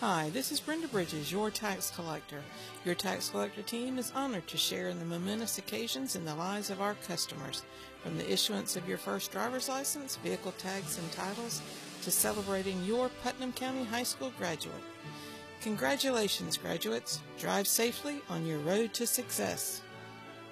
Hi, this is Brenda Bridges, your tax collector. Your tax collector team is honored to share in the momentous occasions in the lives of our customers, from the issuance of your first driver's license, vehicle tags and titles, to celebrating your Putnam County High School graduate. Congratulations, graduates. Drive safely on your road to success.